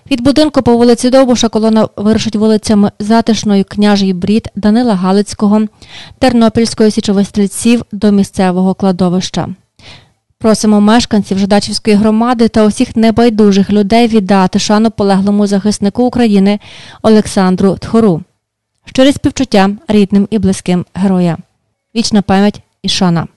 Від будинку по вулиці Довбуша колона вирушить вулицями Затишною, Княжий Брід, Данила Галицького, Тернопільської, Січових Стрільців до місцевого кладовища. Просимо мешканців Жидачівської громади та усіх небайдужих людей віддати шану полеглому захиснику України Олександру Тхору. Щирі співчуття рідним і близьким героя. Вічна пам'ять і шана.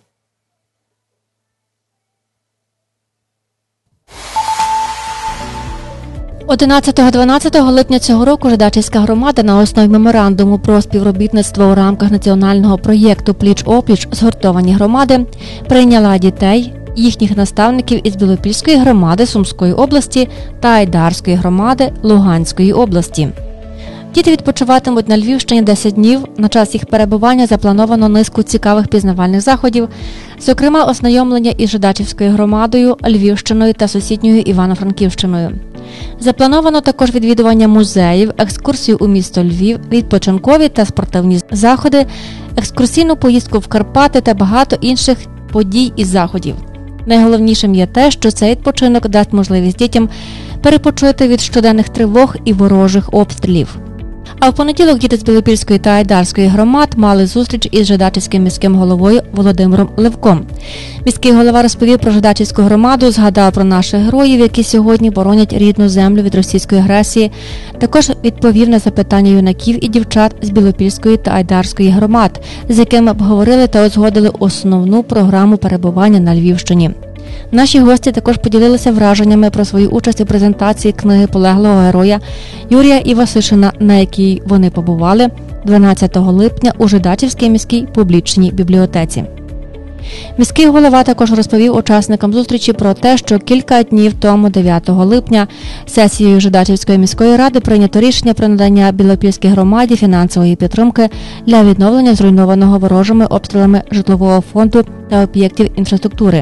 – 11-12 липня цього року Жидачівська громада на основі меморандуму про співробітництво у рамках національного проєкту «Пліч-опліч. Згуртовані громади» прийняла дітей, їхніх наставників із Білопільської громади Сумської області та Айдарської громади Луганської області. Діти відпочиватимуть на Львівщині 10 днів. На час їх перебування заплановано низку цікавих пізнавальних заходів, зокрема ознайомлення із Жидачівською громадою, Львівщиною та сусідньою Івано-Франківщиною. Заплановано також відвідування музеїв, екскурсію у місто Львів, відпочинкові та спортивні заходи, екскурсійну поїздку в Карпати та багато інших подій і заходів. Найголовнішим є те, що цей відпочинок дасть можливість дітям перепочити від щоденних тривог і ворожих обстрілів. А в понеділок діти з Білопільської та Айдарської громад мали зустріч із Жидачівським міським головою Володимиром Левком. Міський голова розповів про Жидачівську громаду, згадав про наших героїв, які сьогодні боронять рідну землю від російської агресії. Також відповів на запитання юнаків і дівчат з Білопільської та Айдарської громад, з якими обговорили та узгодили основну програму перебування на Львівщині. Наші гості також поділилися враженнями про свою участь у презентації книги полеглого героя Юрія Івасишина, на якій вони побували 12 липня у Жидачівській міській публічній бібліотеці. Міський голова також розповів учасникам зустрічі про те, що кілька днів тому, 9 липня, сесією Жидачівської міської ради прийнято рішення про надання Білопільській громаді фінансової підтримки для відновлення зруйнованого ворожими обстрілами житлового фонду та об'єктів інфраструктури.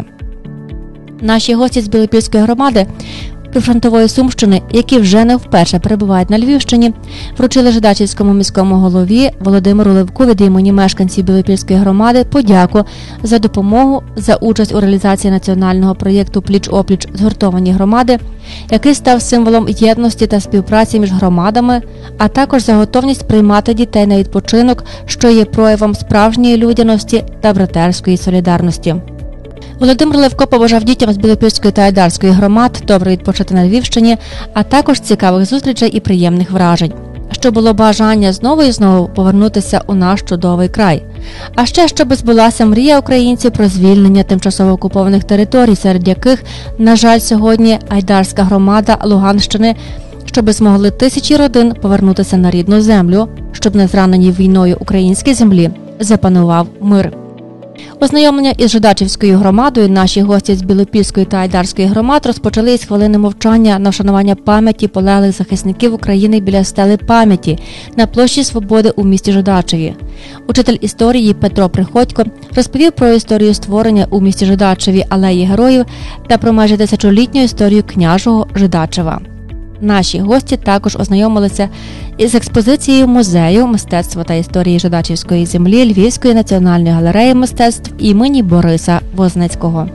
Наші гості з Білопільської громади прифронтової Сумщини, які вже не вперше перебувають на Львівщині, вручили Жидачівському міському голові Володимиру Левку від імені мешканців Білопільської громади подяку за допомогу, за участь у реалізації національного проєкту «Пліч-опліч. Згуртовані громади», який став символом єдності та співпраці між громадами, а також за готовність приймати дітей на відпочинок, що є проявом справжньої людяності та братерської солідарності. Володимир Левко побажав дітям з Білопільської та Айдарської громад добре відпочити на Львівщині, а також цікавих зустрічей і приємних вражень. Що було бажання знову і знову повернутися у наш чудовий край. А ще, щоб збулася мрія українців про звільнення тимчасово окупованих територій, серед яких, на жаль, сьогодні Айдарська громада Луганщини, щоб змогли тисячі родин повернутися на рідну землю, щоб на зраненій війною українській землі запанував мир. Ознайомлення із Жидачівською громадою наші гості з Білопільської та Айдарської громад розпочали із хвилини мовчання на вшанування пам'яті полеглих захисників України біля стели пам'яті на площі Свободи у місті Жидачеві. Учитель історії Петро Приходько розповів про історію створення у місті Жидачеві алеї героїв та про майже 1000-літню історію княжого Жидачева. Наші гості також ознайомилися із експозицією Музею мистецтва та історії Жидачівської землі Львівської національної галереї мистецтв імені Бориса Возницького.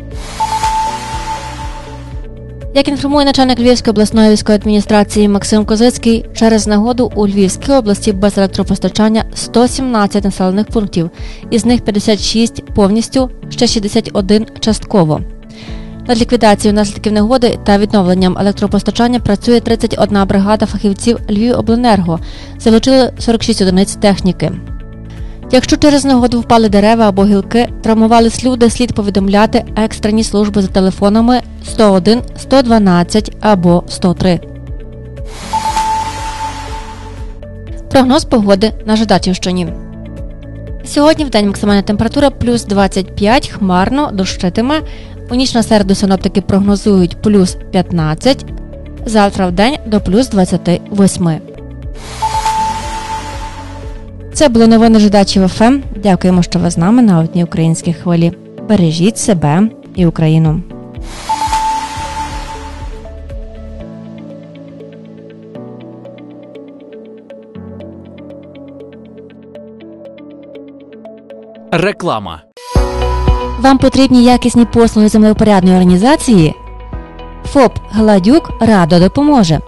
Як інформує начальник Львівської обласної військової адміністрації Максим Козицький, через негоду у Львівській області без електропостачання 117 населених пунктів, із них 56 повністю, ще 61 частково. Над ліквідацією наслідків негоди та відновленням електропостачання працює 31 бригада фахівців Львівобленерго, залучили 46 одиниць техніки. Якщо через негоду впали дерева або гілки, травмувались люди, слід повідомляти екстрені служби за телефонами 101, 112 або 103. Прогноз погоди на Жидачівщині. Сьогодні вдень максимальна температура плюс 25, хмарно, дощитиме. У ніч на середу синоптики прогнозують плюс 15, завтра вдень до плюс 28. Це були новини Жидачів ФМ. Дякуємо, що ви з нами на одній українській хвилі. Бережіть себе і Україну. Реклама. Вам потрібні якісні послуги землевпорядної організації? ФОП «Гладюк» радо допоможе.